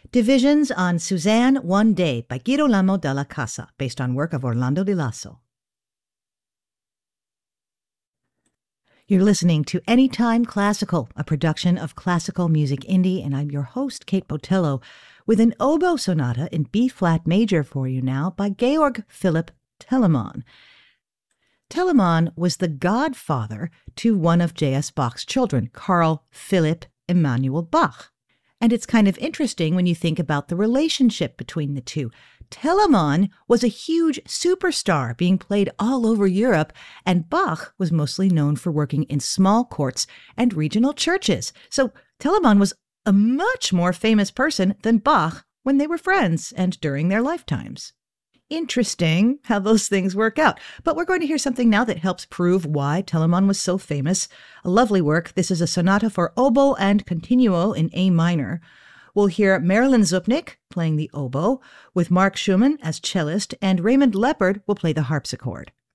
Divisions on Suzanne One Day by Girolamo della Casa, based on work of Orlando di Lasso. You're listening to Anytime Classical, a production of Classical Music Indie, and I'm your host, Kate Botello, with an oboe sonata in B-flat major for you now by Georg Philipp Telemann. Telemann was the godfather to one of J.S. Bach's children, Carl Philipp Emanuel Bach. And it's kind of interesting when you think about the relationship between the two. Telemann was a huge superstar being played all over Europe, and Bach was mostly known for working in small courts and regional churches. So Telemann was a much more famous person than Bach when they were friends and during their lifetimes. Interesting how those things work out. But we're going to hear something now that helps prove why Telemann was so famous. A lovely work. This is a sonata for oboe and continuo in A minor. We'll hear Marilyn Zupnik playing the oboe, with Mark Schumann as cellist, and Raymond Leppard will play the harpsichord.